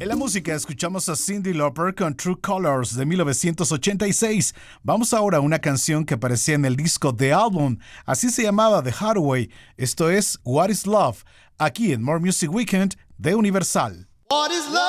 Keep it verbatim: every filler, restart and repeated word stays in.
En la música escuchamos a Cyndi Lauper con True Colors de mil novecientos ochenta y seis. Vamos ahora a una canción que aparecía en el disco The Album, así se llamaba, The Hathaway. Esto es What is Love, aquí en More Music Weekend de Universal. What is love?